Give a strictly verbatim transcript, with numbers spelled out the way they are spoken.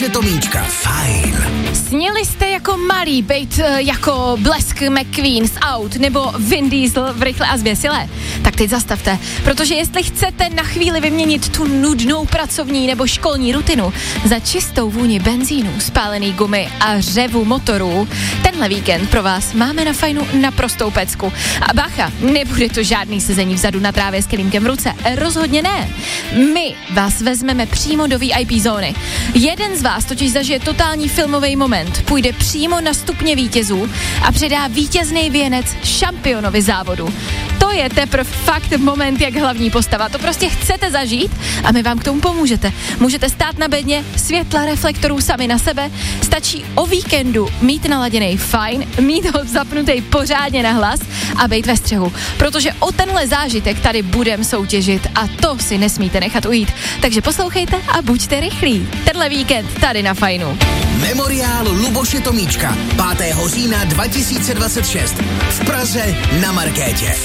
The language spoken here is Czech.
Tomíčka, fajn. Sněli jste jako malý bejt uh, jako Blesk McQueen z aut nebo Vin Diesel v Rychle a zběsile? Tak teď zastavte, protože jestli chcete na chvíli vyměnit tu nudnou pracovní nebo školní rutinu za čistou vůni benzínu, spálený gumy a řevu motorů, tenhle víkend pro vás máme na fajnu naprostou pecku. A bacha, nebude to žádný sezení vzadu na trávě s kelímkem v ruce, rozhodně ne. My vás vezmeme přímo do V I P zóny. Jeden z vás totiž zažije totální filmový moment, půjde přímo na stupně vítězů a předá vítězný věnec šampionovi závodu. To je teprve fakt moment jak hlavní postava. To prostě chcete zažít a my vám k tomu pomůžete. Můžete stát na bedně, světla reflektorů sami na sebe, stačí o víkendu mít naladěnej fajn, mít ho zapnutý pořádně na hlas a bejt ve střehu. Protože o tenhle zážitek tady budem soutěžit a to si nesmíte nechat ujít. Takže poslouchejte a buďte rychlí. Tenhle víkend tady na fajnu. Memoriál Luboše Tomíčka pátého října dva tisíce dvacet šest v Praze na Markétě.